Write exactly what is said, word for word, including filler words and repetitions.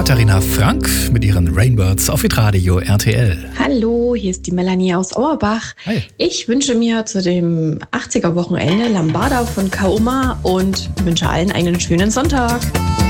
Katharina Frank mit ihren Rainbirds auf Hitradio R T L. Hallo, hier ist die Melanie aus Auerbach. Hi. Ich wünsche mir zu dem achtziger Wochenende Lambada von Kaoma und wünsche allen einen schönen Sonntag.